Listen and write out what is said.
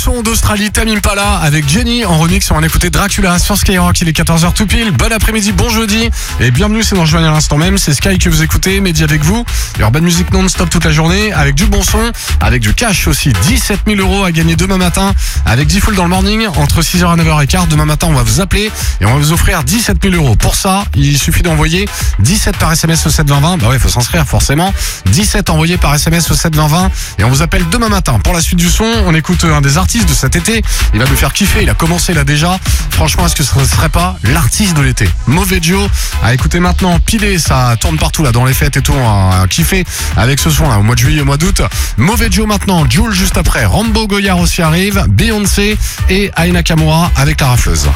son d'Australie, Tame Impala avec Jenny en remix. On va écouter Dracula sur Skyrock. Il est 14h tout pile. Bon après-midi, bon jeudi et bienvenue, c'est dans Joignez à l'instant même. C'est Sky que vous écoutez, Mehdi avec vous. Il y aura bonne musique non-stop toute la journée avec du bon son, avec du cash aussi. 17 000 € à gagner demain matin avec Diffoul dans le morning entre 6h et 9h15. Demain matin, on va vous appeler et on va vous offrir 17 000 €. Pour ça, il suffit d'envoyer 17 par SMS au 7 20 20. Bah ouais, faut s'inscrire forcément. 17 envoyés par SMS au 7 20 20 et on vous appelle demain matin. Pour la suite du son, on écoute un des artistes de cet été. Il va nous faire kiffer, il a commencé là déjà. Franchement, est-ce que ce serait pas l'artiste de l'été? Mauvais Joe, à écouter maintenant, pilé, ça tourne partout là dans les fêtes et tout, à kiffer avec ce son là au mois de juillet, au mois d'août. Mauvais Joe maintenant, Jul juste après, Rambo Goyard aussi arrive, Beyoncé et Aya Nakamura avec la rafleuse.